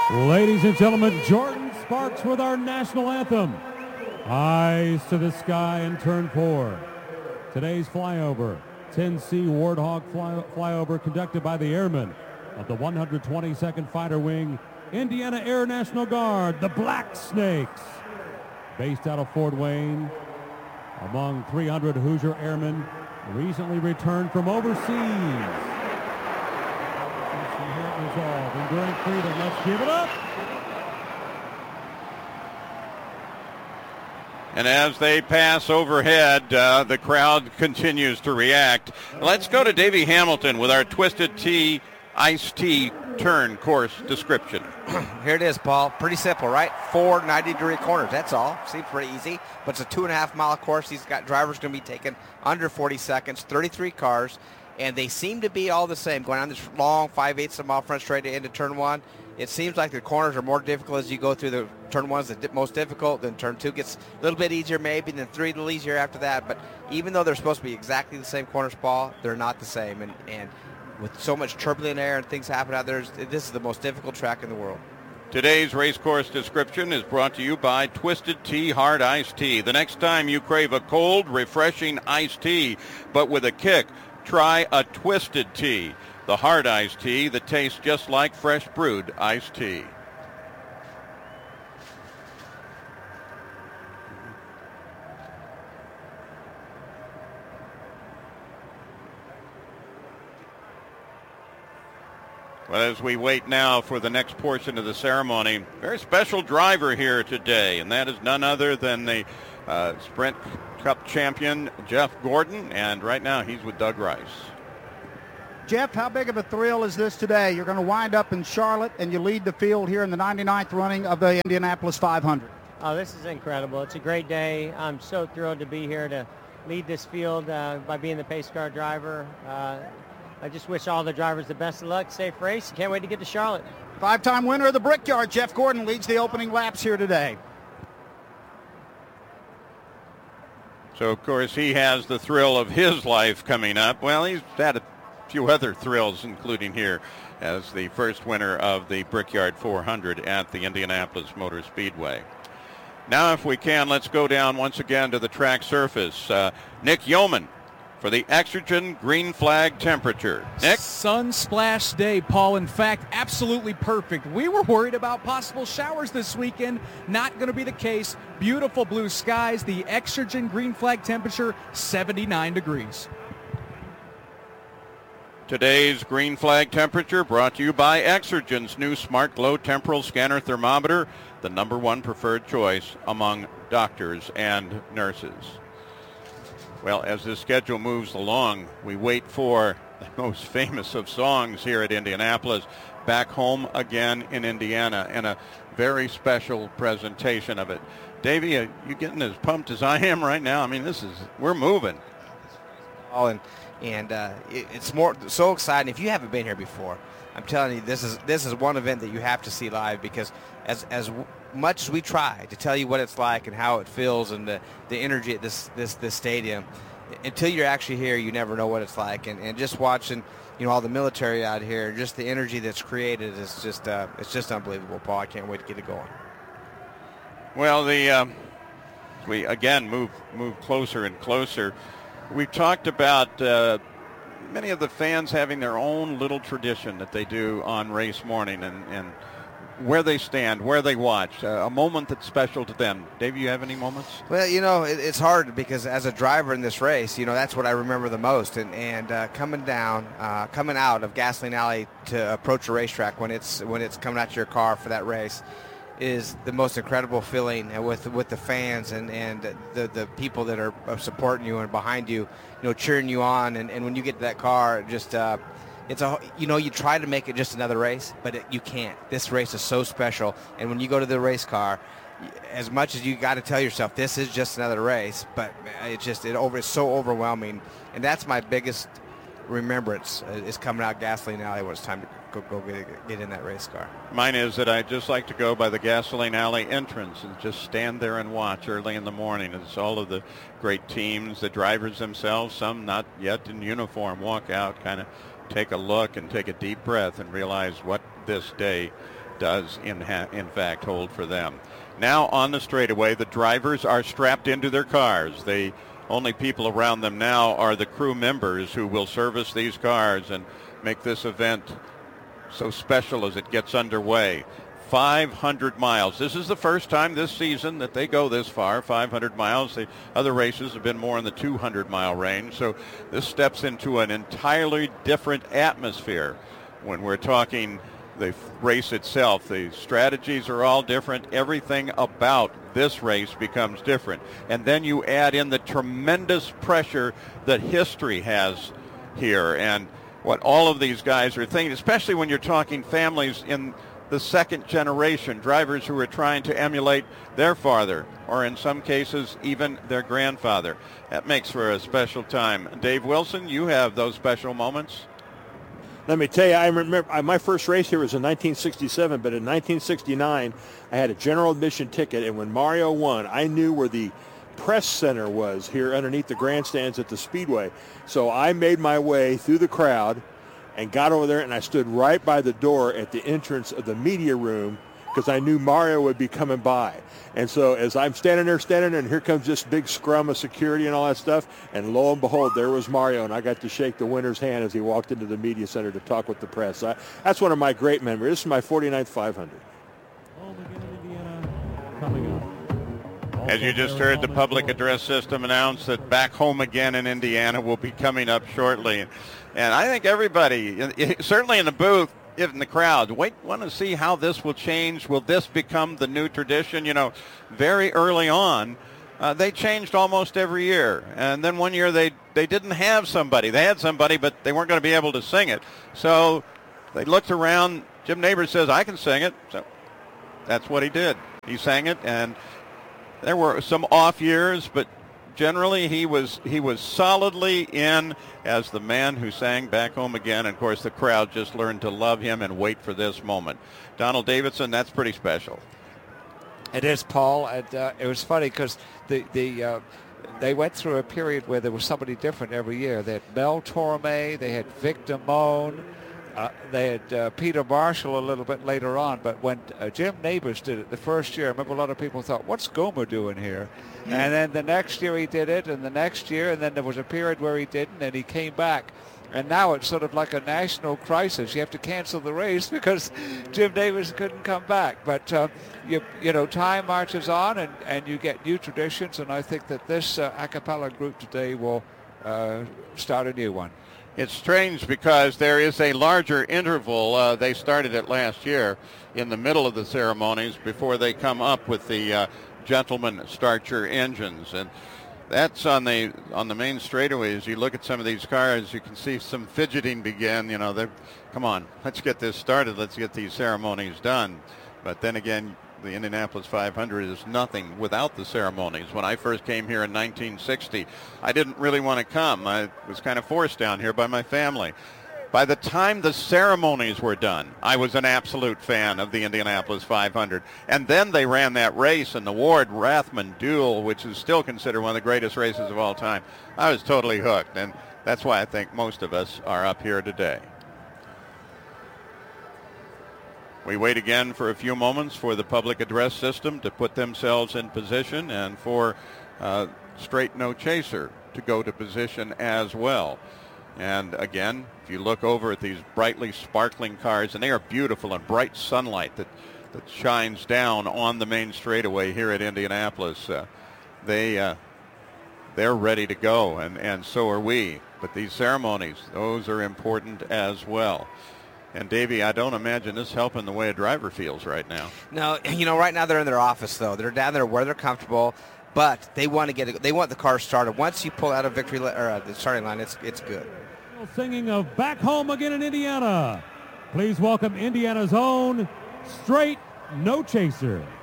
Ladies and gentlemen, Jordan Sparks with our national anthem. Eyes to the sky in turn 4. Today's flyover, 10C Warthog flyover conducted by the airmen of the 122nd Fighter Wing, Indiana Air National Guard, the Black Snakes. Based out of Fort Wayne, among 300 Hoosier airmen recently returned from overseas. Resolve, enduring freedom, let's give it up. And as they pass overhead, the crowd continues to react. Let's go to Davey Hamilton with our Twisted Tea Iced Tea turn course description. Here it is, Paul. Pretty simple, right? 4 90-degree corners. That's all. Seems pretty easy. But it's a 2.5-mile course. These drivers going to be taking under 40 seconds, 33 cars. And they seem to be all the same, going on this long 5/8 of a mile front straight into turn 1. It seems like the corners are more difficult as you go through the turn 1 is the most difficult. Then turn 2 gets a little bit easier maybe, then 3 a little easier after that. But even though they're supposed to be exactly the same corners, Paul, they're not the same. And with so much turbulent air and things happening out there, this is the most difficult track in the world. Today's race course description is brought to you by Twisted Tea Hard Iced Tea. The next time you crave a cold, refreshing iced tea, but with a kick, try a Twisted Tea, the hard iced tea that tastes just like fresh brewed iced tea. Well, as we wait now for the next portion of the ceremony, very special driver here today, and that is none other than the Sprint Cup champion, Jeff Gordon, and right now he's with Doug Rice. Jeff, how big of a thrill is this today? You're going to wind up in Charlotte, and you lead the field here in the 99th running of the Indianapolis 500. Oh, this is incredible. It's a great day. I'm so thrilled to be here to lead this field by being the pace car driver. I just wish all the drivers the best of luck, safe race. Can't wait to get to Charlotte. 5-time winner of the Brickyard, Jeff Gordon, leads the opening laps here today. So, of course, he has the thrill of his life coming up. Well, he's had a few other thrills, including here as the first winner of the Brickyard 400 at the Indianapolis Motor Speedway. Now, if we can, let's go down once again to the track surface. Nick Yeoman for the Exergen green flag temperature. Nick? Sun splash day, Paul. In fact, absolutely perfect. We were worried about possible showers this weekend. Not going to be the case. Beautiful blue skies. The Exergen green flag temperature, 79 degrees. Today's green flag temperature brought to you by Exergen's new Smart Glow Temporal Scanner Thermometer, the #1 preferred choice among doctors and nurses. Well, as this schedule moves along, we wait for the most famous of songs here at Indianapolis, Back Home Again in Indiana, and a very special presentation of it. Davey, are you getting as pumped as I am right now? I mean, we're moving. Oh, and it's more so exciting. If you haven't been here before, I'm telling you, this is one event that you have to see live, because as much as we try to tell you what it's like and how it feels and the energy at this stadium, until you're actually here, you never know what it's like. And just watching, all the military out here, just the energy that's created is just it's just unbelievable, Paul. I can't wait to get it going. Well, we again move closer and closer. We've talked about many of the fans having their own little tradition that they do on race morning, and where they stand, where they watch, a moment that's special to them. Dave, you have any moments? Well, it's hard, because as a driver in this race, that's what I remember the most. And coming out of Gasoline Alley to approach a racetrack when it's coming out to your car for that race is the most incredible feeling with the fans and the people that are supporting you and behind you, cheering you on. And when you get to that car, just you try to make it just another race, but you can't. This race is so special. And when you go to the race car, as much as you got to tell yourself this is just another race, but it's so overwhelming. And that's my biggest remembrance is coming out Gasoline Alley when it's time to go get in that race car. Mine is that I just like to go by the Gasoline Alley entrance and just stand there and watch early in the morning. It's all of the great teams, the drivers themselves, some not yet in uniform, walk out, kind of take a look and take a deep breath and realize what this day does in fact hold for them. Now on the straightaway, the drivers are strapped into their cars. The only people around them now are the crew members who will service these cars and make this event so special as it gets underway. 500 miles. This is the first time this season that they go this far, 500 miles. The other races have been more in the 200-mile range. So this steps into an entirely different atmosphere when we're talking the race itself. The strategies are all different. Everything about this race becomes different. And then you add in the tremendous pressure that history has here and what all of these guys are thinking, especially when you're talking families in the second generation, drivers who are trying to emulate their father, or in some cases even their grandfather. That makes for a special time. Dave Wilson, you have those special moments. Let me tell you, I remember my first race here was in 1967, but in 1969, I had a general admission ticket, and when Mario won, I knew where the press center was here underneath the grandstands at the Speedway. So I made my way through the crowd and got over there, and I stood right by the door at the entrance of the media room because I knew Mario would be coming by. And so as I'm standing there, and here comes this big scrum of security and all that stuff, and lo and behold, there was Mario, and I got to shake the winner's hand as he walked into the media center to talk with the press. That's one of my great memories. This is my 49th 500. As you just heard, the public address system announce that Back Home Again in Indiana will be coming up shortly. And I think everybody, certainly in the booth, in the crowd, want to see how this will change. Will this become the new tradition? You know, very early on, they changed almost every year. And then one year they didn't have somebody. They had somebody, but they weren't going to be able to sing it. So they looked around. Jim Nabors says, I can sing it. So that's what he did. He sang it, and there were some off years, but generally he was solidly in as the man who sang Back Home Again. And of course, the crowd just learned to love him and wait for this moment. Donald Davidson, that's pretty special. It is, Paul. And it was funny because they went through a period where there was somebody different every year. They had Mel Torme, they had Vic Damone, they had Peter Marshall a little bit later on. But when Jim Nabors did it the first year, I remember a lot of people thought, what's Gomer doing here? And then the next year he did it, and the next year, and then there was a period where he didn't, and he came back. And now it's sort of like a national crisis. You have to cancel the race because Jim Nabors couldn't come back. But, you know, time marches on, and you get new traditions, and I think that this a cappella group today will start a new one. It's strange because there is a larger interval. They started it last year in the middle of the ceremonies before they come up with the gentlemen start your engines. And that's on the main straightaways. You look at some of these cars, you can see some fidgeting begin. You know, come on, let's get this started. Let's get these ceremonies done. But then again, the Indianapolis 500 is nothing without the ceremonies. When I first came here in 1960, I didn't really want to come. I was kind of forced down here by my family. By the time the ceremonies were done, I was an absolute fan of the Indianapolis 500. And then they ran that race in the Ward-Rathman duel, which is still considered one of the greatest races of all time. I was totally hooked, and that's why I think most of us are up here today. We wait again for a few moments for the public address system to put themselves in position and for Straight No Chaser to go to position as well. And again, if you look over at these brightly sparkling cars, and they are beautiful in bright sunlight that shines down on the main straightaway here at Indianapolis, they're ready to go, and so are we. But these ceremonies, those are important as well. And Davey, I don't imagine this helping the way a driver feels right now. No, you know, right now they're in their office though. They're down there where they're comfortable, but they want to they want the car started. Once you pull out of the starting line, it's good. Singing of Back Home Again in Indiana. Please welcome Indiana's own Straight No Chaser.